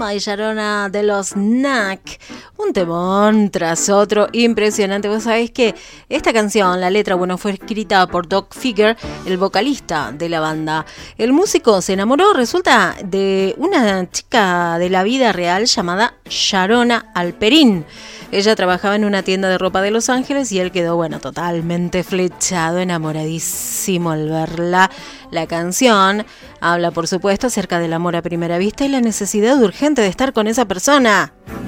Ay, Sharona de los Knack. Un temón tras otro impresionante. Vos sabés que esta canción, la letra, fue escrita por Doc Figger, el vocalista de la banda. El músico se enamoró, resulta, de una chica de la vida real llamada Sharona Alperín. Ella trabajaba en una tienda de ropa de Los Ángeles y él quedó, totalmente flechado, enamoradísimo al verla. La canción habla, por supuesto, acerca del amor a primera vista y la necesidad urgente de estar con esa persona.